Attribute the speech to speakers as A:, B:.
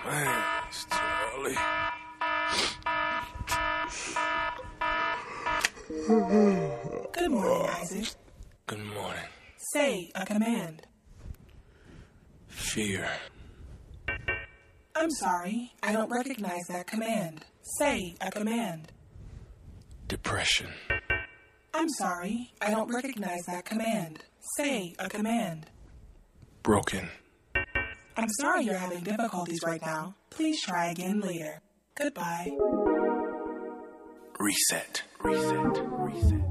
A: Man, it's too early.
B: Good morning, Isaac.
A: Good morning.
B: Say a command.
A: Fear.
B: I'm sorry, I don't recognize that command. Say a command.
A: Depression.
B: I'm sorry, I don't recognize that command. Say a command.
A: Broken.
B: I'm sorry you're having difficulties right now. Please try again later. Goodbye.
A: Reset. Reset. Reset.